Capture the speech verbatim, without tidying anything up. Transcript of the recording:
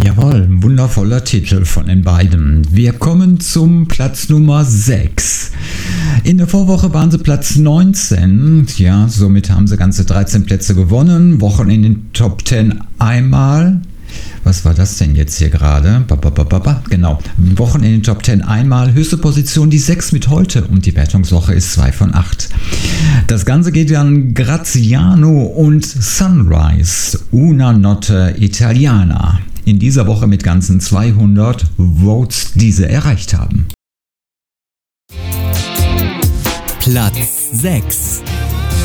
Jawohl, ein wundervoller Titel von den beiden. Wir kommen zum Platz Nummer sechs. In der Vorwoche waren sie Platz neunzehn. Ja, somit haben sie ganze dreizehn Plätze gewonnen. Wochen in den Top zehn einmal. Was war das denn jetzt hier gerade? Ba, ba, ba, ba, ba. Genau. Wochen in den Top zehn einmal. Höchste Position die sechs mit heute. Und die Wertungswoche ist zwei von acht. Das Ganze geht an Graziano und Sunrise. Una Notte Italiana. In dieser Woche mit ganzen zweihundert Votes, die sie erreicht haben. Platz sechs.